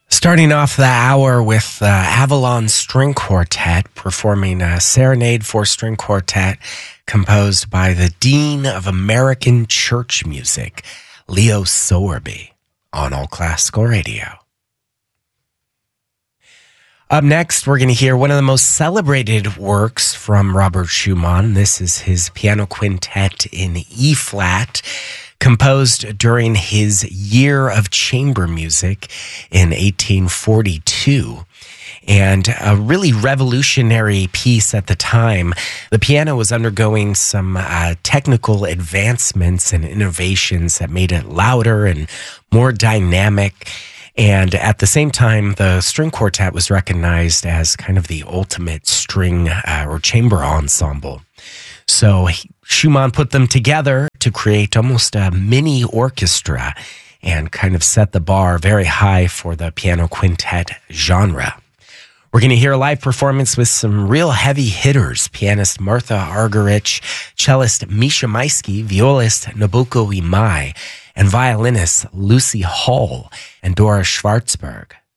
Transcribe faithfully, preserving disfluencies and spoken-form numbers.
Starting off the hour with uh, Avalon String Quartet performing a Serenade for String Quartet composed by the Dean of American Church Music, Leo Sowerby, on All Classical Radio. Up next, we're going to hear one of the most celebrated works from Robert Schumann. This is his piano quintet in E-flat, composed during his year of chamber music in eighteen forty-two. And a really revolutionary piece at the time. The piano was undergoing some uh, technical advancements and innovations that made it louder and more dynamic. And at the same time, the string quartet was recognized as kind of the ultimate string uh, or chamber ensemble. So Schumann put them together to create almost a mini orchestra and kind of set the bar very high for the piano quintet genre. We're going to hear a live performance with some real heavy hitters: pianist Martha Argerich, cellist Misha Maisky, violist Nabucco Imai, and violinist Lucy Hall and Dora Schwartzberg.